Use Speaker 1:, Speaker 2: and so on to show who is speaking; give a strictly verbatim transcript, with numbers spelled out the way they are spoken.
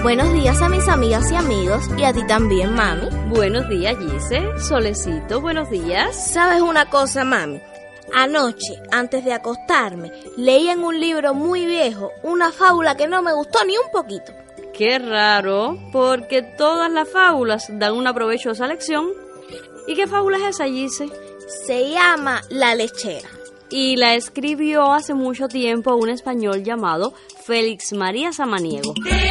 Speaker 1: Buenos días a mis amigas y amigos y a ti también, mami.
Speaker 2: Buenos días, Gise. Solecito, buenos días.
Speaker 1: ¿Sabes una cosa, mami? Anoche, antes de acostarme, leí en un libro muy viejo una fábula que no me gustó ni un poquito.
Speaker 2: Qué raro, porque todas las fábulas dan una provechosa lección. ¿Y qué fábula es esa, Gise?
Speaker 1: Se llama La Lechera.
Speaker 2: Y la escribió hace mucho tiempo un español llamado Félix María Samaniego.